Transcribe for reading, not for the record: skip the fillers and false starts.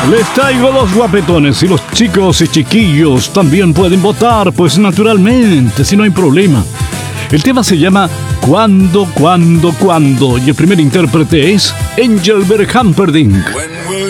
Les traigo los guapetones y los chicos y chiquillos también pueden votar, pues naturalmente, si no hay problema. El tema se llama ¿Cuándo? Y el primer intérprete es Engelbert Humperdinck. When will